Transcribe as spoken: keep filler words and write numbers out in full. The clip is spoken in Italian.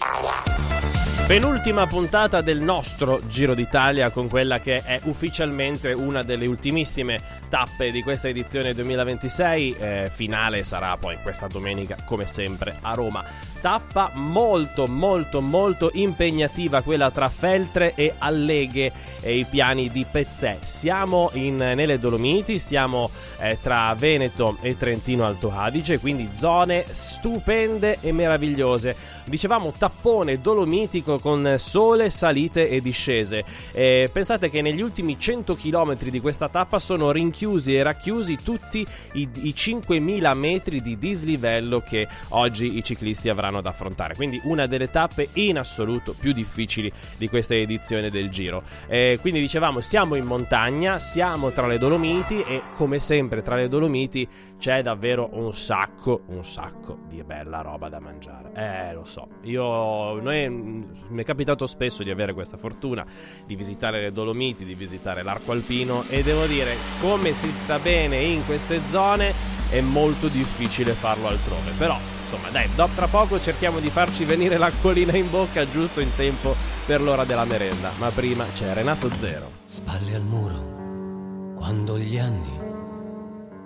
Penultima puntata del nostro Giro d'Italia, con quella che è ufficialmente una delle ultimissime tappe di questa edizione duemilaventisei. Eh, finale sarà poi questa domenica, come sempre, a Roma. Tappa molto molto molto impegnativa, quella tra Feltre e Alleghe e i piani di Pezzè. Siamo in, nelle Dolomiti, siamo eh, tra Veneto e Trentino Alto Adige, quindi zone stupende e meravigliose. Dicevamo tappone dolomitico con sole, salite e discese. Eh, pensate che negli ultimi cento chilometri di questa tappa sono rinchiusi e racchiusi tutti i, i cinquemila metri di dislivello che oggi i ciclisti avranno da affrontare, quindi una delle tappe in assoluto più difficili di questa edizione del Giro. Eh, quindi dicevamo, siamo in montagna, siamo tra le Dolomiti e come sempre tra le Dolomiti c'è davvero un sacco, un sacco di bella roba da mangiare. Eh, lo so, io noi, mi è capitato spesso di avere questa fortuna di visitare le Dolomiti, di visitare l'arco alpino, e devo dire, come si sta bene in queste zone è molto difficile farlo altrove. Però insomma dai, tra poco cerchiamo di farci venire l'acquolina in bocca giusto in tempo per l'ora della merenda, ma prima c'è Renato Zero. Spalle al muro, quando gli anni